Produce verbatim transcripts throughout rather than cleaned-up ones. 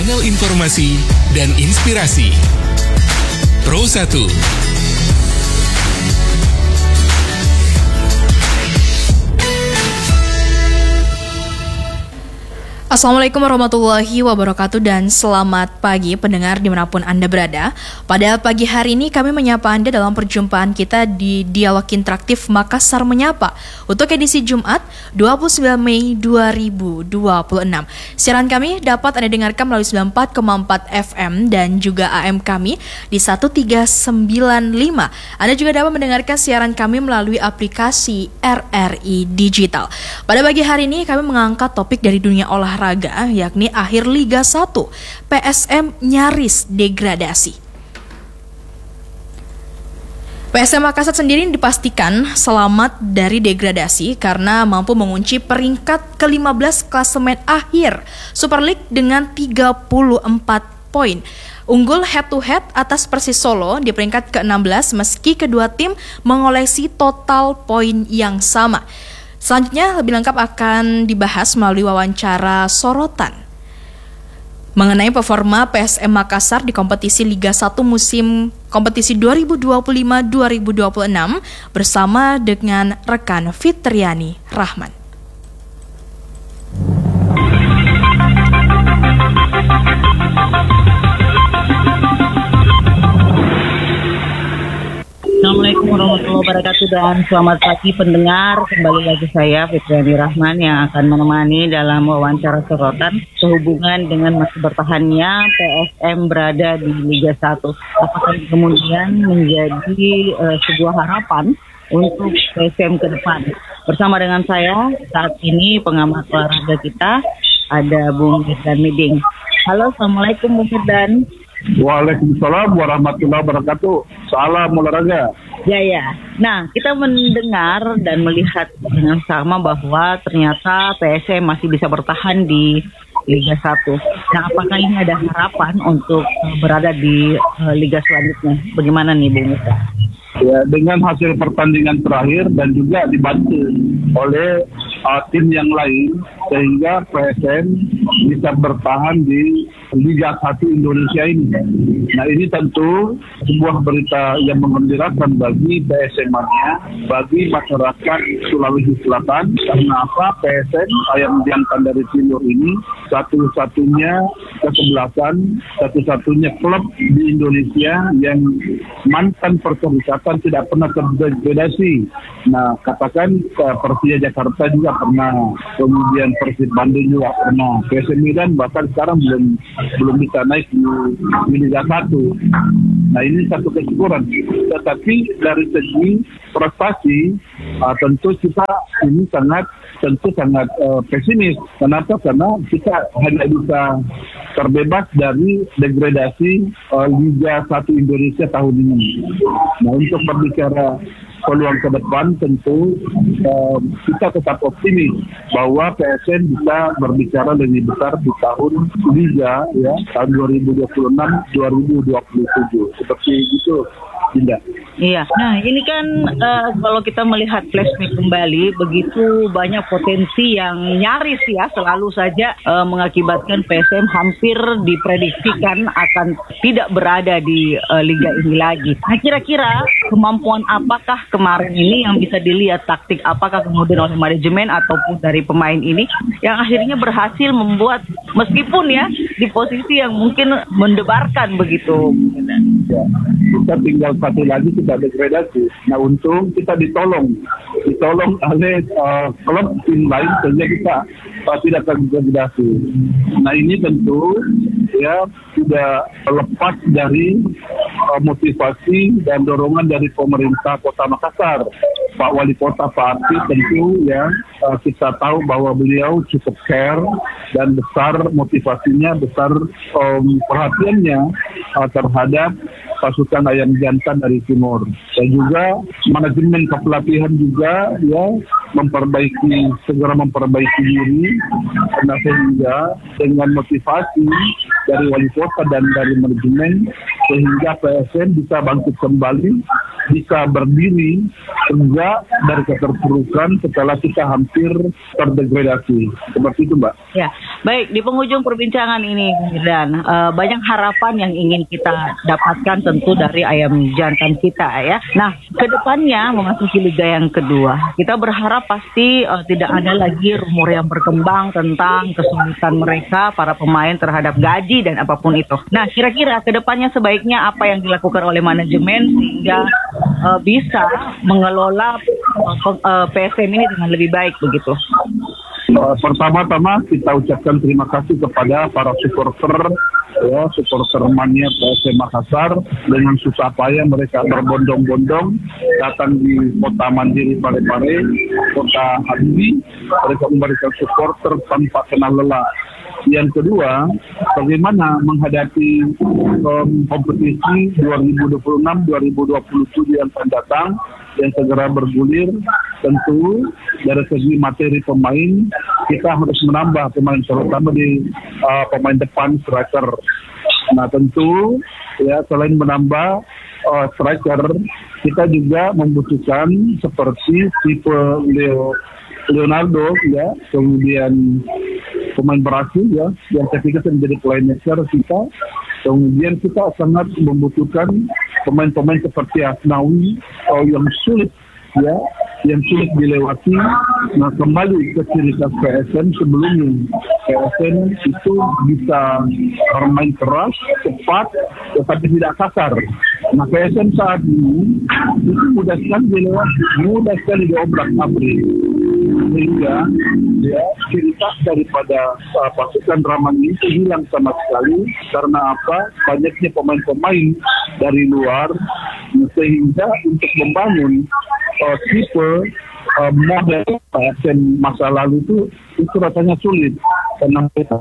Kanal informasi dan inspirasi. Pro satu. Assalamualaikum warahmatullahi wabarakatuh dan selamat pagi pendengar dimanapun Anda berada. Pada pagi hari ini kami menyapa Anda dalam perjumpaan kita di Dialog Interaktif Makassar Menyapa untuk edisi Jumat dua puluh sembilan Mei dua ribu dua puluh enam. Siaran kami dapat Anda dengarkan melalui sembilan puluh empat koma empat F M dan juga A M kami di seribu tiga ratus sembilan puluh lima. Anda juga dapat mendengarkan siaran kami melalui aplikasi R R I Digital. Pada pagi hari ini kami mengangkat topik dari dunia olahraga Raga, yakni akhir Liga satu, P S M nyaris degradasi. P S M Makassar sendiri dipastikan selamat dari degradasi karena mampu mengunci peringkat ke lima belas klasemen akhir Super League dengan tiga puluh empat poin. Unggul head to head atas Persis Solo di peringkat ke enam belas meski kedua tim mengoleksi total poin yang sama. Selanjutnya lebih lengkap akan dibahas melalui wawancara sorotan mengenai performa P S M Makassar di kompetisi Liga satu musim kompetisi dua ribu dua puluh lima dua ribu dua puluh enam bersama dengan rekan Fitriani Rahman. Assalamualaikum warahmatullahi wabarakatuh dan selamat pagi pendengar. Kembali lagi saya Fitriani Rahman yang akan menemani dalam wawancara sorotan sehubungan dengan masih bertahannya P S M berada di Liga satu. Apakah kemudian menjadi uh, sebuah harapan untuk P S M ke depan? Bersama dengan saya saat ini pengamat olahraga kita ada Bung Firdan Miding. Halo, Assalamualaikum Bung Firdan. Waalaikumsalam warahmatullahi wabarakatuh. Salam olahraga. Ya ya. Nah, kita mendengar dan melihat dengan sama bahwa ternyata P S M masih bisa bertahan di Liga satu. Nah, apakah ini ada harapan untuk uh, berada di uh, Liga selanjutnya? Bagaimana nih Bung Mita? Ya, dengan hasil pertandingan terakhir dan juga dibantu oleh uh, tim yang lain sehingga P S M bisa bertahan di Liga satu Indonesia ini. Nah, ini tentu sebuah berita yang menggembirakan bagi P S M-nya, bagi masyarakat Sulawesi Selatan. Karena apa? P S M yang diangkat dari timur ini satu-satunya kesebelasan, satu-satunya klub di Indonesia yang mantan perserikatan tidak pernah terdegradasi. Nah, katakan uh, Persija Jakarta juga pernah, kemudian Persib Bandung juga pernah, P S M Medan bahkan sekarang belum belum bisa naik di, di Liga satu. Nah, ini satu kesyukuran. Tetapi dari segi prestasi, uh, tentu kita ini sangat tentu sangat uh, pesimis. Kenapa? Karena kita hanya bisa terbebas dari degradasi uh, Liga satu Indonesia tahun ini. Nah, untuk berbicara peluang ke depan tentu uh, kita tetap optimis bahwa P S M bisa berbicara lebih besar di tahun Liga ya tahun dua ribu dua puluh enam dua ribu dua puluh tujuh seperti itu. Tidak. Iya. Nah, ini kan uh, kalau kita melihat flashback kembali, begitu banyak potensi yang nyaris ya selalu saja uh, mengakibatkan P S M hampir diprediksikan akan tidak berada di uh, liga ini lagi. Nah, kira-kira kemampuan apakah kemarin ini yang bisa dilihat, taktik apakah kemudian oleh manajemen ataupun dari pemain ini yang akhirnya berhasil membuat meskipun ya di posisi yang mungkin mendebarkan begitu. Ya, kita tinggal satu lagi kita degradasi. Nah, untung kita ditolong, ditolong oleh uh, klub tim lain sehingga kita uh, tidak terdegradasi. Nah, ini tentu ya sudah lepas dari uh, motivasi dan dorongan dari pemerintah Kota Makassar. Pak Wali Kota Pak Arti tentu ya uh, kita tahu bahwa beliau cukup care dan besar motivasinya, besar um, perhatiannya uh, terhadap pasukan ayam jantan dari timur. Dan juga manajemen kepelatihan juga ya memperbaiki segera memperbaiki diri, karena sehingga dengan motivasi dari wali kota dan dari manajemen sehingga P S M bisa bangkit kembali, bisa berdiri enggak dari keterpurukan setelah kita hampir terdegradasi. Seperti itu, Mbak. Ya, baik. Di penghujung perbincangan ini, dan uh, banyak harapan yang ingin kita dapatkan tentu dari ayam jantan kita ya. Nah, kedepannya memasuki liga yang kedua, kita berharap pasti uh, tidak ada lagi rumor yang berkembang tentang kesulitan mereka para pemain terhadap gaji dan apapun itu. Nah, kira-kira kedepannya sebaiknya apa yang dilakukan oleh manajemen sehingga uh, bisa mengelola uh, uh, P S M ini dengan lebih baik begitu? Uh, pertama-tama kita ucapkan terima kasih kepada para supporter, ya, supporter mania P S M Makassar. Dengan susah payah mereka berbondong-bondong datang di kota Mandiri Parepare, kota Habibie. Mereka memberikan supporter tanpa kenal lelah. Yang kedua, bagaimana menghadapi um, kompetisi dua ribu dua puluh enam dua ribu dua puluh tujuh yang akan datang, yang segera bergulir. Tentu dari segi materi pemain, kita harus menambah pemain, terutama di uh, pemain depan striker. Nah tentu ya selain menambah uh, striker, kita juga membutuhkan seperti tipe Leo Leonardo ya, kemudian pemain Brasil ya, yang ketiga menjadi playmaker kita. Kemudian kita sangat membutuhkan pemain-pemain seperti Asnawi oh, yang sulit ya, yang sulit dilewati. Nah kembali ke ciri khas P S M sebelumnya, P S M itu bisa bermain keras, cepat, tetapi tidak kasar. Nah P S M saat ini itu mudah sekali dilewati, mudah sekali diobrak-abrik. Sehingga ya ciri khas daripada uh, pasukan Raman ini hilang sama sekali. Karena apa? Banyaknya pemain-pemain dari luar, sehingga untuk membangun uh, tipe uh, model P S M masa lalu itu itu rasanya sulit. Karena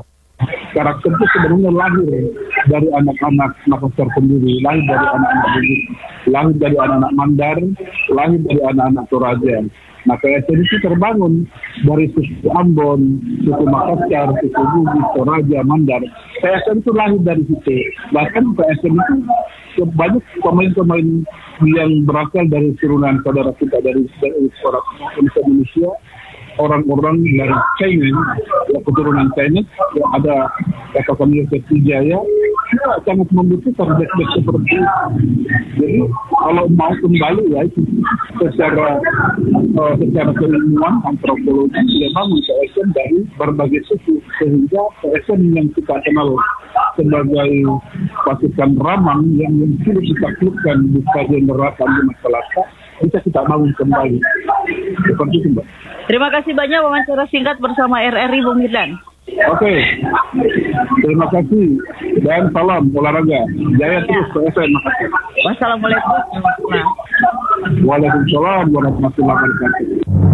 karakter itu sebenarnya lahir dari anak-anak Makassar sendiri, lahir dari anak-anak Bugis, lahir dari anak-anak Mandar, lahir dari anak-anak Toraja. Nah, P S M itu terbangun dari suku Ambon, suku Makassar, suku Bugis, Toraja, Mandar. P S M itu lahir dari situ. Bahkan P S M itu banyak pemain-pemain yang berasal dari turunan saudara kita dari orang Indonesia, orang-orang dari China, ya, keturunan China, ya, ada kakak kami Jaya, kita sangat membutuhkan back-back seperti itu. Jadi kalau mau kembali ya itu secara uh, secara keilmuan antropologi dia bangun P S M dari berbagai suku, sehingga P S M yang kita kenal sebagai pasukan Raman yang sudah ditaklukkan bisa generasi di masyarakat bisa kita bangun kembali seperti itu, Mbak. Terima kasih banyak wawancara singkat bersama R R I Bung Mirdan. Oke, okay. Terima kasih dan salam olahraga. Jaya terus P S M Makassar. Wassalamualaikum warahmatullahi wabarakatuh. Waalaikumsalam warahmatullahi wabarakatuh.